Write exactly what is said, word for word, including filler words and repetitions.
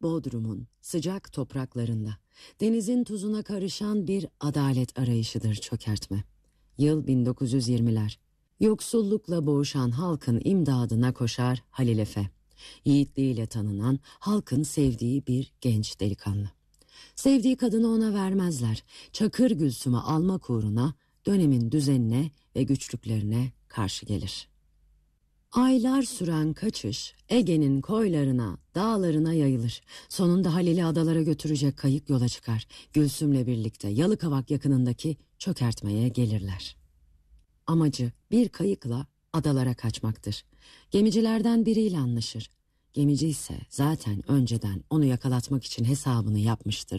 Bodrum'un sıcak topraklarında denizin tuzuna karışan bir adalet arayışıdır çökertme. Yıl bin dokuz yüz yirmiler. Yoksullukla boğuşan halkın imdadına koşar Halil Efe. Yiğitliğiyle tanınan, halkın sevdiği bir genç delikanlı. Sevdiği kadını ona vermezler. Çakır Gülsüm'ü almak uğruna dönemin düzenine ve güçlüklerine karşı gelir. Aylar süren kaçış Ege'nin koylarına, dağlarına yayılır. Sonunda Halil'i adalara götürecek kayık yola çıkar. Gülsüm'le birlikte Yalıkavak yakınındaki çökertmeye gelirler. Amacı bir kayıkla adalara kaçmaktır. Gemicilerden biriyle anlaşır. Gemici ise zaten önceden onu yakalatmak için hesabını yapmıştır.